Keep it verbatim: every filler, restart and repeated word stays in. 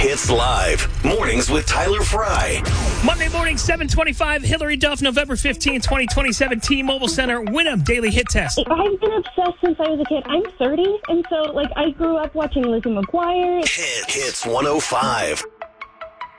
Hits Live. Mornings with Tyler Fry. Monday morning, seven twenty-five. Hillary Duff, November fifteenth, twenty twenty-seven. T-Mobile Center. Winham Daily Hit Test. I've been obsessed since I was a kid. I'm thirty, and so, like, I grew up watching Lizzie McGuire. Hit, Hits one oh five.